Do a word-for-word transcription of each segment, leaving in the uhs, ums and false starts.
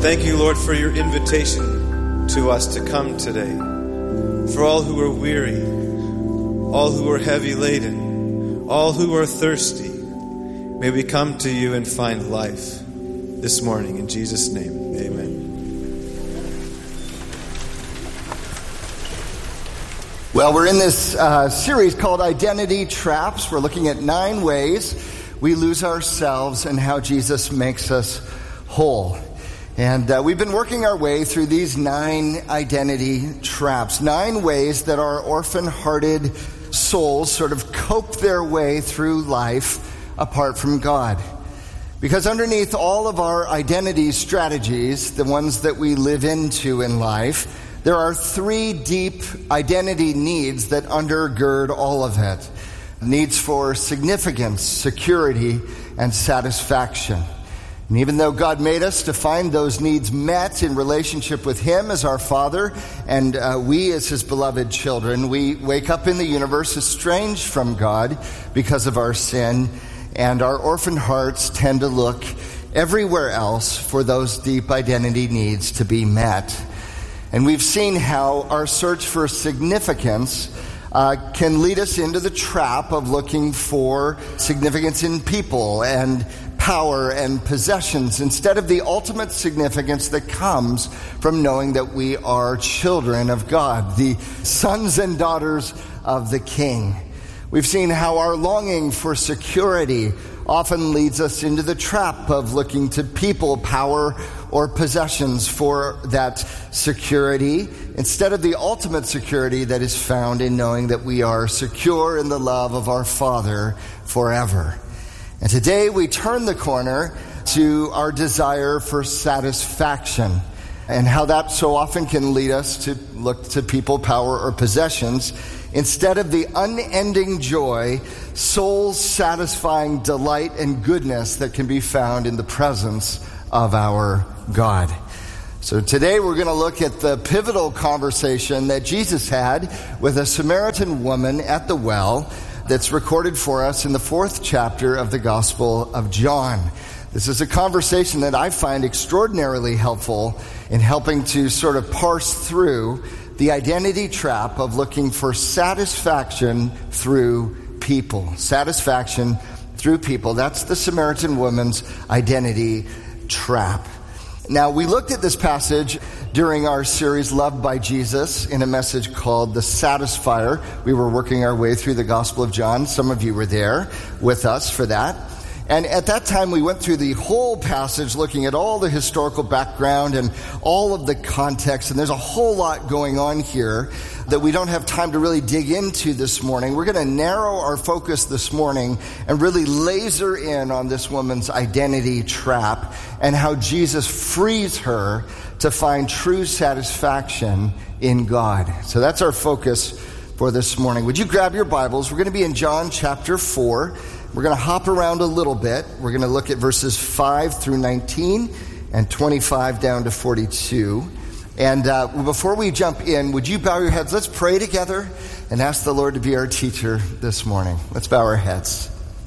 Thank you, Lord, for your invitation to us to come today. For all who are weary, all who are heavy laden, all who are thirsty, may we come to you and find life this morning. In Jesus' name, amen. Well, we're in this uh, series called Identity Traps. We're looking at nine ways we lose ourselves and how Jesus makes us whole. And uh, we've been working our way through these nine identity traps, nine ways that our orphan-hearted souls sort of cope their way through life apart from God. Because underneath all of our identity strategies, the ones that we live into in life, there are three deep identity needs that undergird all of it. Needs for significance, security, and satisfaction. And even though God made us to find those needs met in relationship with Him as our Father, and uh, we as His beloved children, we wake up in the universe estranged from God because of our sin, and our orphan hearts tend to look everywhere else for those deep identity needs to be met. And we've seen how our search for significance uh, can lead us into the trap of looking for significance in people and power and possessions instead of the ultimate significance that comes from knowing that we are children of God, the sons and daughters of the King. We've seen how our longing for security often leads us into the trap of looking to people, power, or possessions for that security instead of the ultimate security that is found in knowing that we are secure in the love of our Father forever. And today we turn the corner to our desire for satisfaction and how that so often can lead us to look to people, power, or possessions instead of the unending joy, soul-satisfying delight and goodness that can be found in the presence of our God. So today we're going to look at the pivotal conversation that Jesus had with a Samaritan woman at the well that's recorded for us in the fourth chapter of the Gospel of John. This is a conversation that I find extraordinarily helpful in helping to sort of parse through the identity trap of looking for satisfaction through people. Satisfaction through people. That's the Samaritan woman's identity trap. Now, we looked at this passage during our series, Loved by Jesus, in a message called The Satisfier. We were working our way through the Gospel of John. Some of you were there with us for that. And at that time, we went through the whole passage, looking at all the historical background and all of the context. And there's a whole lot going on here that we don't have time to really dig into this morning. We're going to narrow our focus this morning and really laser in on this woman's identity trap and how Jesus frees her to find true satisfaction in God. So that's our focus for this morning. Would you grab your Bibles? We're going to be in John chapter four. We're going to hop around a little bit. We're going to look at verses five through nineteen and twenty-five down to forty-two. And uh, before we jump in, would you bow your heads? Let's pray together and ask the Lord to be our teacher this morning. Let's bow our heads.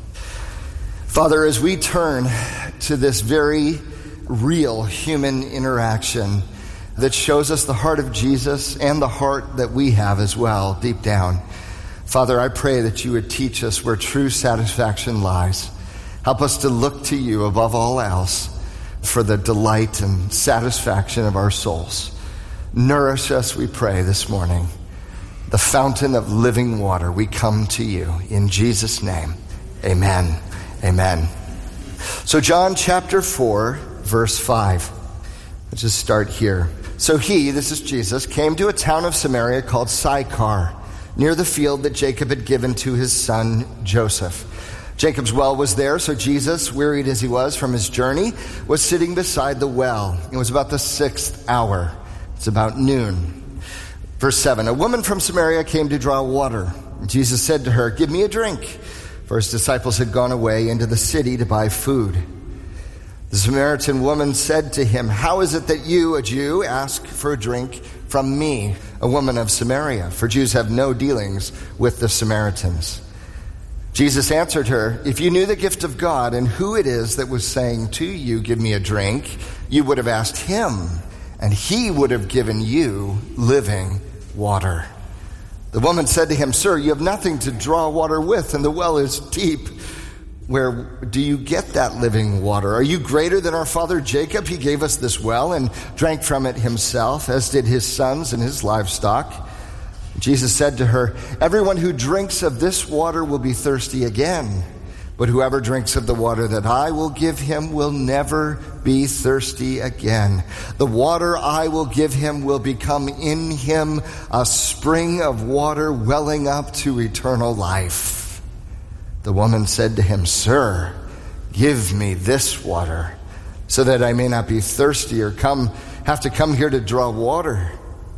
Father, as we turn to this very real human interaction that shows us the heart of Jesus and the heart that we have as well deep down, Father, I pray that you would teach us where true satisfaction lies. Help us to look to you above all else for the delight and satisfaction of our souls. Nourish us, we pray, this morning. The fountain of living water, we come to you. In Jesus' name, amen. Amen. So John chapter four, verse five. Let's just start here. So he, this is Jesus, came to a town of Samaria called Sychar, near the field that Jacob had given to his son Joseph. Jacob's well was there, so Jesus, wearied as he was from his journey, was sitting beside the well. It was about the sixth hour. It's about noon. Verse seven, a woman from Samaria came to draw water. Jesus said to her, "Give me a drink," for his disciples had gone away into the city to buy food. The Samaritan woman said to him, "How is it that you, a Jew, ask for a drink from me, a woman of Samaria? For Jews have no dealings with the Samaritans." Jesus answered her, "If you knew the gift of God and who it is that was saying to you, 'Give me a drink,' you would have asked him, and he would have given you living water." The woman said to him, "Sir, you have nothing to draw water with, and the well is deep. Where do you get that living water? Are you greater than our father Jacob? He gave us this well and drank from it himself, as did his sons and his livestock." Jesus said to her, "Everyone who drinks of this water will be thirsty again. But whoever drinks of the water that I will give him will never be thirsty again. The water I will give him will become in him a spring of water welling up to eternal life." The woman said to him, "Sir, give me this water so that I may not be thirsty or come have to come here to draw water."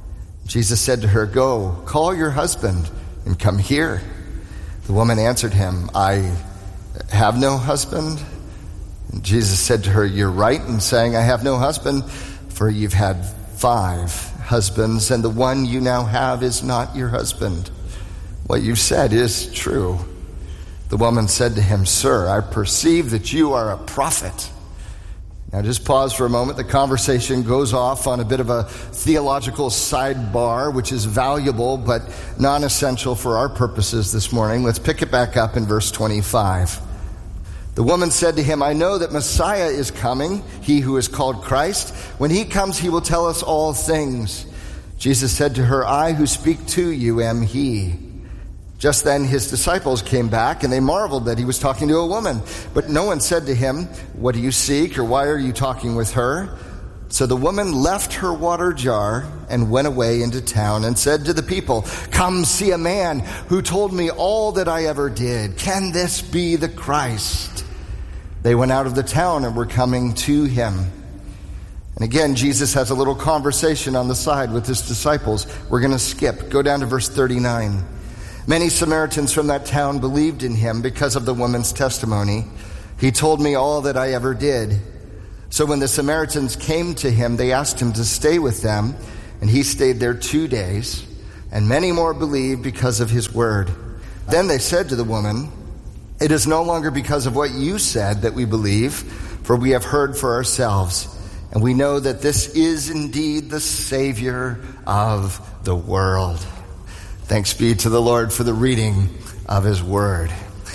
Jesus said to her, "Go, call your husband and come here." The woman answered him, "I have no husband." And Jesus said to her, "You're right in saying I have no husband, for you've had five husbands, and the one you now have is not your husband. What you've said is true." The woman said to him, "Sir, I perceive that you are a prophet." Now just pause for a moment. The conversation goes off on a bit of a theological sidebar, which is valuable but non-essential for our purposes this morning. Let's pick it back up in verse twenty-five. The woman said to him, "I know that Messiah is coming, he who is called Christ. When he comes, he will tell us all things." Jesus said to her, "I who speak to you am he." Just then his disciples came back, and they marveled that he was talking to a woman. But no one said to him, "What do you seek?" or "Why are you talking with her?" So the woman left her water jar and went away into town and said to the people, "Come see a man who told me all that I ever did. Can this be the Christ?" They went out of the town and were coming to him. And again, Jesus has a little conversation on the side with his disciples. We're going to skip. Go down to verse thirty-nine. Many Samaritans from that town believed in him because of the woman's testimony. "He told me all that I ever did." So when the Samaritans came to him, they asked him to stay with them, and he stayed there two days. And many more believed because of his word. Then they said to the woman, "It is no longer because of what you said that we believe, for we have heard for ourselves, and we know that this is indeed the Savior of the world." Thanks be to the Lord for the reading of his word.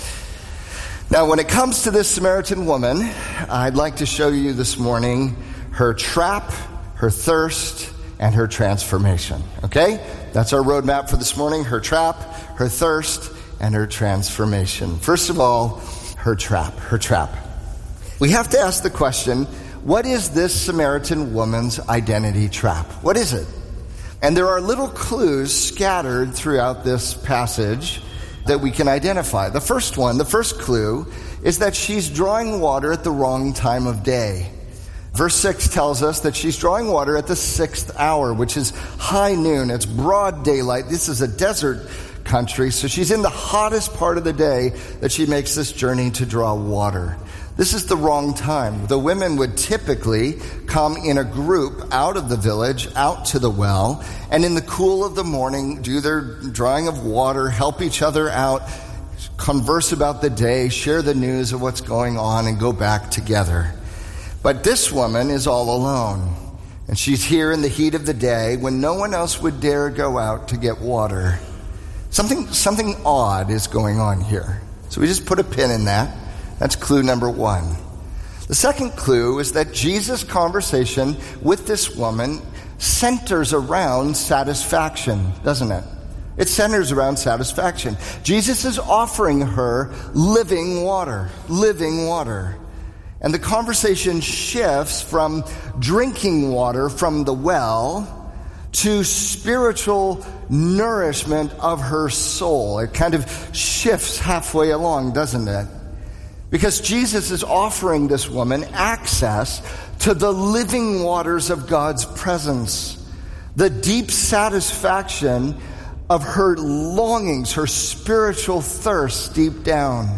Now, when it comes to this Samaritan woman, I'd like to show you this morning her trap, her thirst, and her transformation. Okay? That's our roadmap for this morning. Her trap, her thirst, and her transformation. First of all, her trap, her trap. We have to ask the question, what is this Samaritan woman's identity trap? What is it? And there are little clues scattered throughout this passage that we can identify. The first one, the first clue, is that she's drawing water at the wrong time of day. Verse six tells us that she's drawing water at the sixth hour, which is high noon. It's broad daylight. This is a desert country, so she's in the hottest part of the day that she makes this journey to draw water. This is the wrong time. The women would typically come in a group out of the village, out to the well, and in the cool of the morning do their drawing of water, help each other out, converse about the day, share the news of what's going on, and go back together. But this woman is all alone, and she's here in the heat of the day when no one else would dare go out to get water. Something, something odd is going on here. So we just put a pin in that. That's clue number one. The second clue is that Jesus' conversation with this woman centers around satisfaction, doesn't it? It centers around satisfaction. Jesus is offering her living water, living water. And the conversation shifts from drinking water from the well to spiritual nourishment of her soul. It kind of shifts halfway along, doesn't it? Because Jesus is offering this woman access to the living waters of God's presence, the deep satisfaction of her longings, her spiritual thirst deep down.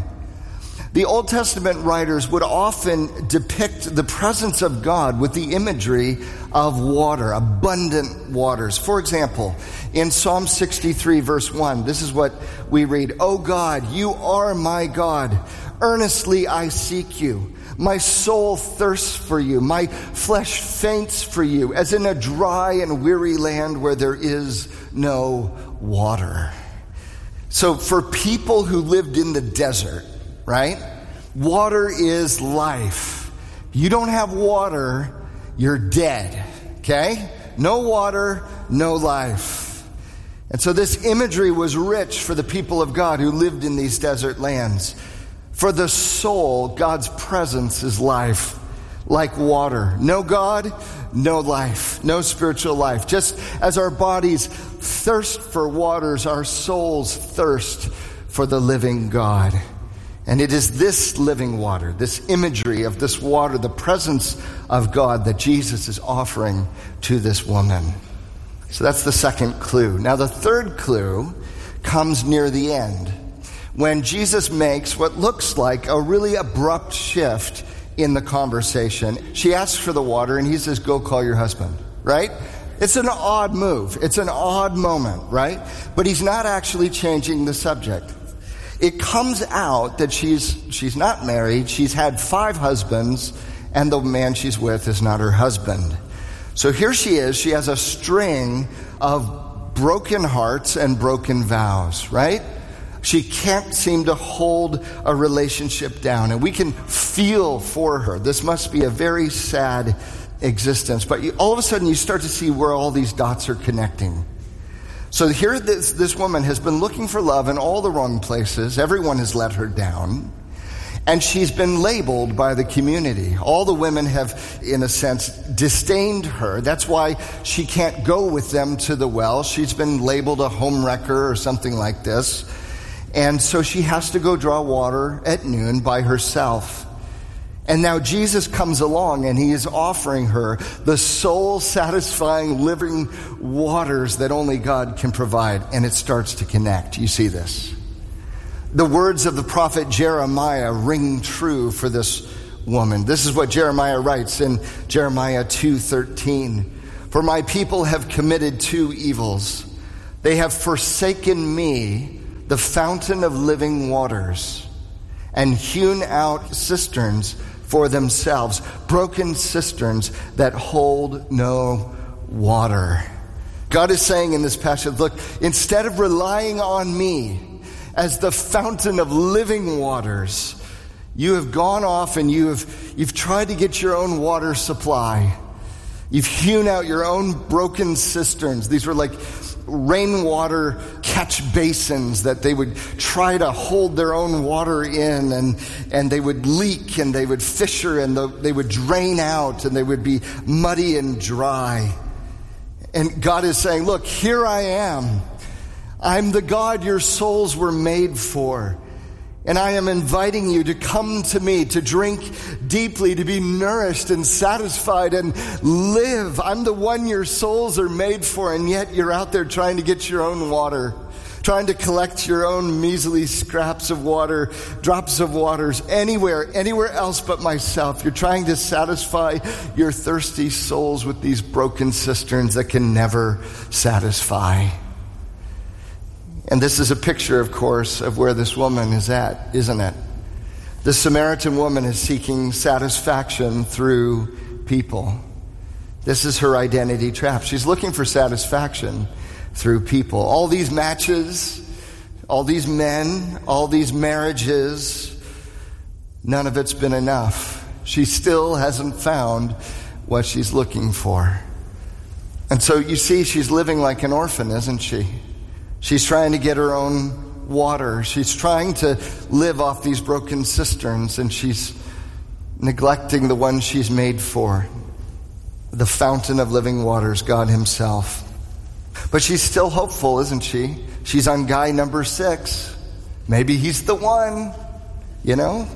The Old Testament writers would often depict the presence of God with the imagery of water, abundant waters. For example, in Psalm sixty-three, verse one, this is what we read, "O God, you are my God. Earnestly I seek you. My soul thirsts for you. My flesh faints for you, as in a dry and weary land where there is no water. So for people who lived in the desert, right? Water is life. You don't have water, you're dead. Okay? No water, no life. And so this imagery was rich for the people of God who lived in these desert lands. For the soul, God's presence is life, like water. No God, no life, no spiritual life. Just as our bodies thirst for waters, our souls thirst for the living God. And it is this living water, this imagery of this water, the presence of God that Jesus is offering to this woman. So that's the second clue. Now the third clue comes near the end, when Jesus makes what looks like a really abrupt shift in the conversation. She asks for the water and he says, go call your husband, right? It's an odd move. It's an odd moment, right? But he's not actually changing the subject. It comes out that she's she's not married. She's had five husbands, and the man she's with is not her husband. So here she is. She has a string of broken hearts and broken vows, right? She can't seem to hold a relationship down, and we can feel for her. This must be a very sad existence. But you, all of a sudden, you start to see where all these dots are connecting. So here this, this woman has been looking for love in all the wrong places. Everyone has let her down. And she's been labeled by the community. All the women have, in a sense, disdained her. That's why she can't go with them to the well. She's been labeled a homewrecker or something like this. And so she has to go draw water at noon by herself. And now Jesus comes along and he is offering her the soul-satisfying living waters that only God can provide. And it starts to connect. You see this. The words of the prophet Jeremiah ring true for this woman. This is what Jeremiah writes in Jeremiah two thirteen. For my people have committed two evils. They have forsaken me, the fountain of living waters, and hewn out cisterns for themselves, broken cisterns that hold no water. God is saying in this passage, look, instead of relying on me as the fountain of living waters, you have gone off and you have you've tried to get your own water supply. You've hewn out your own broken cisterns. These were like rainwater catch basins that they would try to hold their own water in, and and they would leak and they would fissure and the, they would drain out and they would be muddy and dry. And God is saying, look, here I am. I'm the God your souls were made for. And I am inviting you to come to me, to drink deeply, to be nourished and satisfied and live. I'm the one your souls are made for, and yet you're out there trying to get your own water, trying to collect your own measly scraps of water, drops of waters, anywhere, anywhere else but myself. You're trying to satisfy your thirsty souls with these broken cisterns that can never satisfy. And this is a picture, of course, of where this woman is at, isn't it? The Samaritan woman is seeking satisfaction through people. This is her identity trap. She's looking for satisfaction through people. All these matches, all these men, all these marriages, none of it's been enough. She still hasn't found what she's looking for. And so you see, she's living like an orphan, isn't she? She's trying to get her own water. She's trying to live off these broken cisterns, and she's neglecting the one she's made for, the fountain of living waters, God himself. But she's still hopeful, isn't she? She's on guy number six. Maybe he's the one, you know?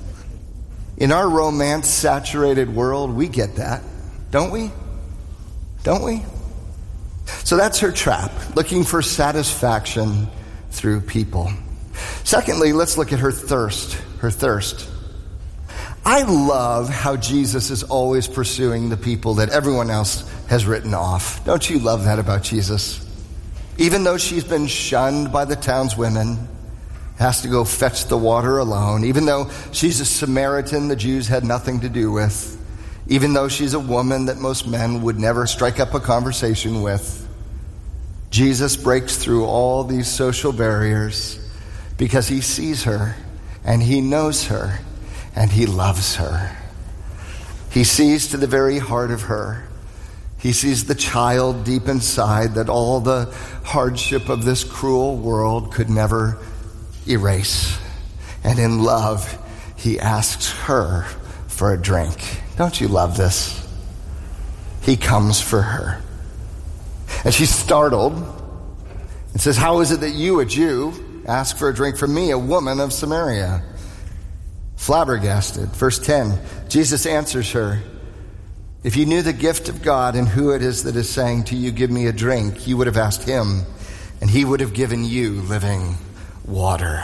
In our romance-saturated world, we get that, don't we? Don't we? So that's her trap, looking for satisfaction through people. Secondly, let's look at her thirst, her thirst. I love how Jesus is always pursuing the people that everyone else has written off. Don't you love that about Jesus? Even though she's been shunned by the townswomen, has to go fetch the water alone, even though she's a Samaritan the Jews had nothing to do with, even though she's a woman that most men would never strike up a conversation with. Jesus breaks through all these social barriers because he sees her and he knows her and he loves her. He sees to the very heart of her. He sees the child deep inside that all the hardship of this cruel world could never erase. And in love, he asks her for a drink. Don't you love this? He comes for her. And she's startled and says, how is it that you, a Jew, ask for a drink from me, a woman of Samaria? Flabbergasted. Verse ten, Jesus answers her, if you knew the gift of God and who it is that is saying to you, give me a drink, you would have asked him, and he would have given you living water.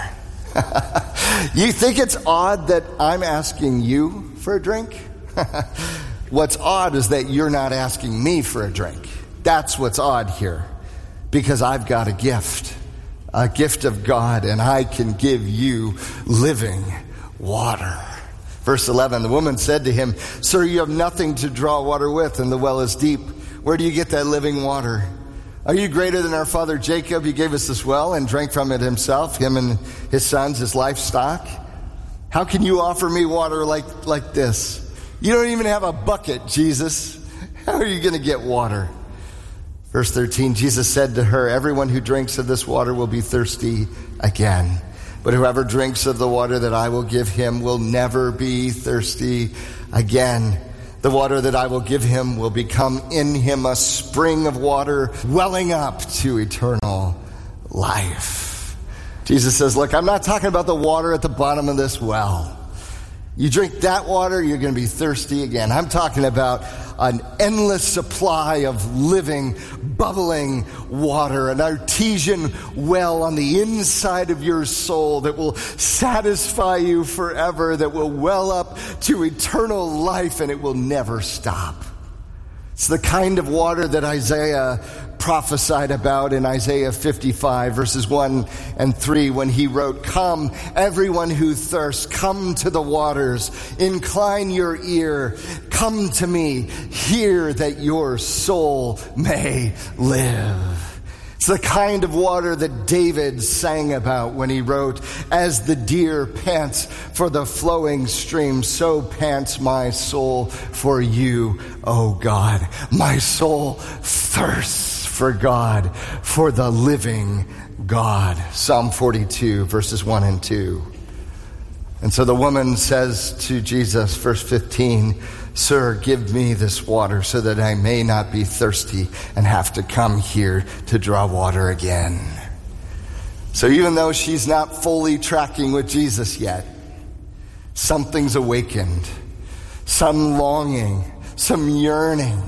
You think it's odd that I'm asking you for a drink? What's odd is that you're not asking me for a drink. That's what's odd here. Because I've got a gift, a gift of God, and I can give you living water. Verse eleven, the woman said to him, sir, you have nothing to draw water with, and the well is deep. Where do you get that living water? Are you greater than our father Jacob? He gave us this well and drank from it himself, him and his sons, his livestock. How can you offer me water like, like this? You don't even have a bucket, Jesus. How are you going to get water? Verse thirteen, Jesus said to her, everyone who drinks of this water will be thirsty again. But whoever drinks of the water that I will give him will never be thirsty again. The water that I will give him will become in him a spring of water welling up to eternal life. Jesus says, look, I'm not talking about the water at the bottom of this well. You drink that water, you're going to be thirsty again. I'm talking about an endless supply of living, bubbling water, an artesian well on the inside of your soul that will satisfy you forever, that will well up to eternal life, and it will never stop. It's the kind of water that Isaiah prophesied about in Isaiah fifty-five, verses one and three, when he wrote, come, everyone who thirsts, come to the waters, incline your ear, come to me, hear that your soul may live. It's the kind of water that David sang about when he wrote, as the deer pants for the flowing stream, so pants my soul for you, O God. My soul thirsts for God, for the living God. Psalm forty-two, verses one and two. And so the woman says to Jesus, verse fifteen, sir, give me this water so that I may not be thirsty and have to come here to draw water again. So even though she's not fully tracking with Jesus yet, something's awakened, some longing, some yearning.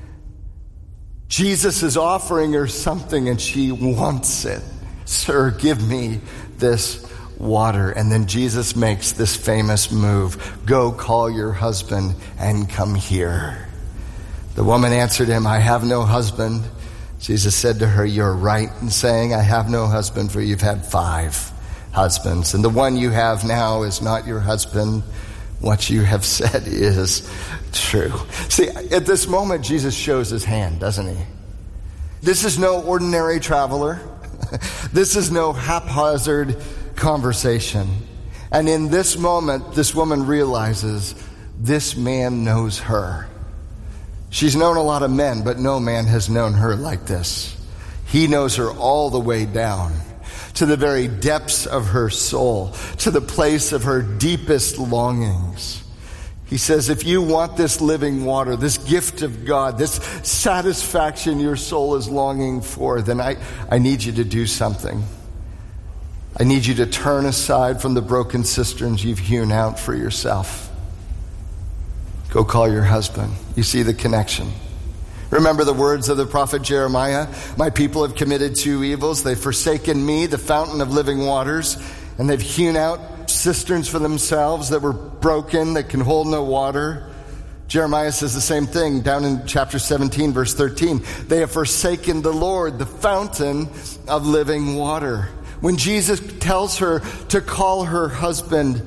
Jesus is offering her something and she wants it. Sir, give me this water. And then Jesus makes this famous move. Go call your husband and come here. The woman answered him, I have no husband. Jesus said to her, you're right in saying I have no husband, for you've had five husbands. And the one you have now is not your husband. What you have said is true. See, at this moment, Jesus shows his hand, doesn't he? This is no ordinary traveler. This is no haphazard conversation. And in this moment, this woman realizes this man knows her. She's known a lot of men, but no man has known her like this. He knows her all the way down to the very depths of her soul, to the place of her deepest longings. He says, if you want this living water, this gift of God, this satisfaction your soul is longing for, then I, I need you to do something. I need you to turn aside from the broken cisterns you've hewn out for yourself. Go call your husband. You see the connection. Remember the words of the prophet Jeremiah. My people have committed two evils. They've forsaken me, the fountain of living waters, and they've hewn out cisterns for themselves that were broken, that can hold no water. Jeremiah says the same thing down in chapter seventeen, verse thirteen. They have forsaken the Lord, the fountain of living water. When Jesus tells her to call her husband,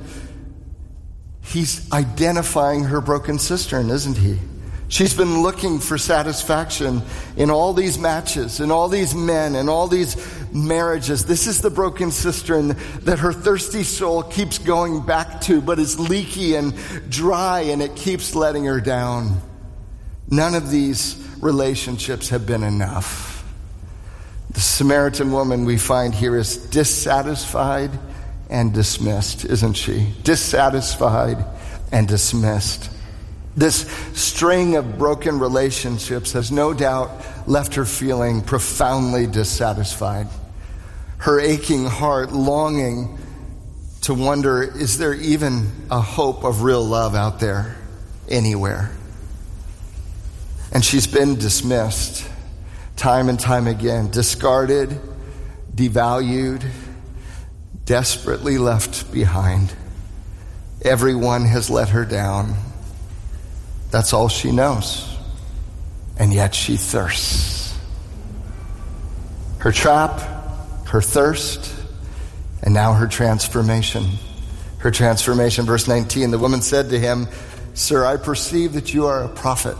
he's identifying her broken cistern, isn't he? She's been looking for satisfaction in all these matches, in all these men, in all these marriages. This is the broken cistern that her thirsty soul keeps going back to, but is leaky and dry, and it keeps letting her down. None of these relationships have been enough. The Samaritan woman we find here is dissatisfied and dismissed, isn't she? Dissatisfied and dismissed. This string of broken relationships has no doubt left her feeling profoundly dissatisfied. Her aching heart longing to wonder, is there even a hope of real love out there anywhere? And she's been dismissed time and time again, discarded, devalued, desperately left behind. Everyone has let her down. That's all she knows. And yet she thirsts. Her trap, her thirst, and now her transformation. Her transformation, verse nineteen, the woman said to him, "Sir, I perceive that you are a prophet."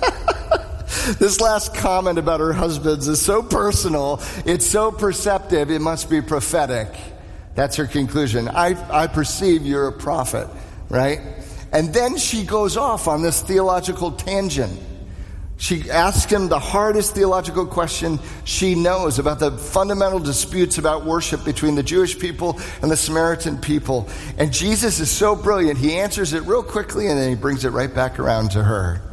This last comment about her husband's is so personal, it's so perceptive, it must be prophetic. That's her conclusion. I, I perceive you're a prophet, right? And then she goes off on this theological tangent. She asks him the hardest theological question she knows about the fundamental disputes about worship between the Jewish people and the Samaritan people. And Jesus is so brilliant, he answers it real quickly and then he brings it right back around to her.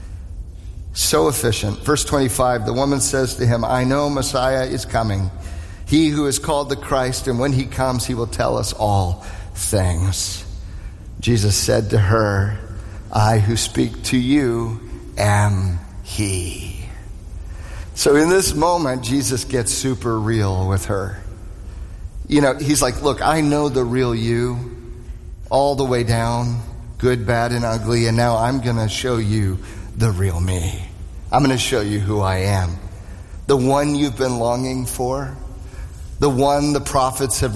So efficient. Verse twenty-five, the woman says to him, "I know Messiah is coming, he who is called the Christ, and when he comes, he will tell us all things." Jesus said to her, "I who speak to you am he." So in this moment, Jesus gets super real with her. You know, he's like, look, I know the real you all the way down, good, bad, and ugly, and now I'm going to show you the real me. I'm going to show you who I am. The one you've been longing for, the one the prophets have